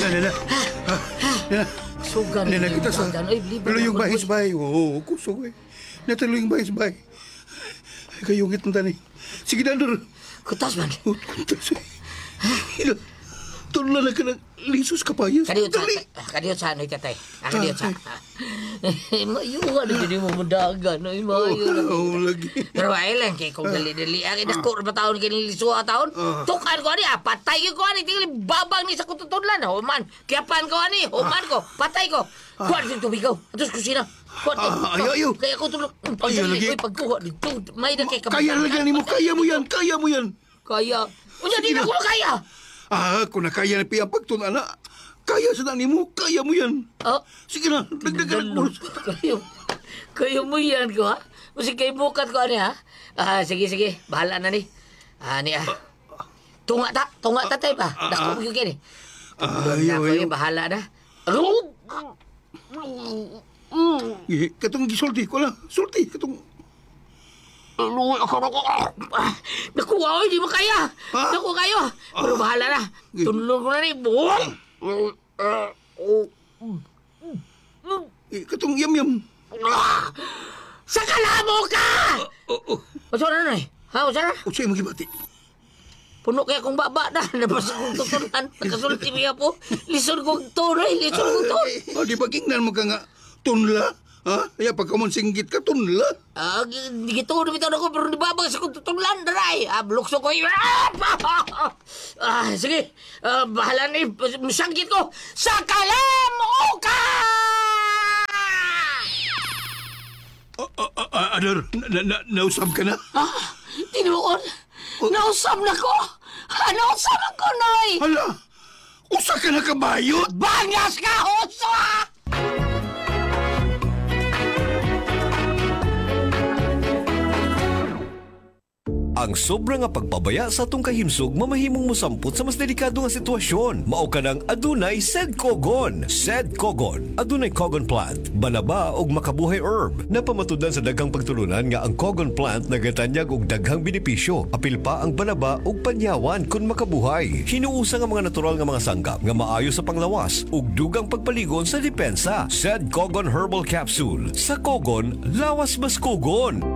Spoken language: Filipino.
Nana. Nana. Sugan. Nana, kita sa... Ay, libre Pero yung ako, bahay sa bahay. Oo, kusog eh. Natalo yung bahay sa bahay. Ay, kayungit ng tani. Sige, Dandor. Kutas man. Kuntas eh. Tulala ka ng lisos kapayas. Kadiyot sa ano katay. Kadiyot sa. Mayuwa na din mo mundagan. Ay, mayo na. Oo, lagi. Pero ay lang kay kung dali-dali. Ang inako na taon kinilisuha taon. Tukan ko ani, patay ko ani. Tingnan babang ni sa kututudlan. Human. Kiyapan ko ani. Human ko. Patay ko. Kuha din tubig ko. Atos kusina. Ayaw. Kaya ako tulog. Ayaw lagi. Pagkuha dito. May na kay Kaya lagi mo. Kaya mo yan. Kaya mo yan. Kaya. Unya di na ko kaya. Kung na kaya na piyapag ito na, kaya sa nani mo, kaya mo yan. Sige na, dagdagan mo. Kayo mo yan ko, ha? Kasi kayo bukat ko, ani, ha? Sige, bahala na ni. Tunga ta tayo ba? Dako mo yung gini. Ayaw. Bahala na. Katong gisulti ko lang. Sulti, katong... Luwi ako. Nakuha ko, hindi mo kaya. Naku kayo. Pero bahala na. Tunulong ko na rin. Katong yam-yam. Sa kalamo ka! Masa na na eh? Masa na? O sa'yo magibati. Puno kaya kong baba na. Nabasa kong tutunan. Nakasulti niya po. Lison kong tunay. Lison kong tunay. Di ba kingnan mo ka nga tunla? Kaya pagka mong singgit ka, tunla. Gito na bitaw na ko, pero di babang sa kong tutulan, daray. Blukso ko yun. Sige, bahala na yung sanggit ko. Sa kalamo ka! Ador, nausap ka na? Tinuon. Nausap na ko. Nausap ako, Noy. Hala, usa ka na kabayot. Bangas ka, Oso! Ang sobra nga pagpabaya sa atong kahimsog mamahimong mosampot sa mas delikado nga sitwasyon. Mao ka ng adunay Sedcogon. Sedcogon, adunay cogon plant, banaba og makabuhay herb na pamatudan sa daghang pagtulunan nga ang cogon plant nagatanyag og daghang benepisyo. Apil pa ang banaba og panyawan kun makabuhay. Hinuusa nga mga natural nga mga sanggap nga maayo sa panglawas ug dugang pagpaligon sa depensa. Sedcogon Herbal Capsule. Sa Cogon, lawas mas kugon.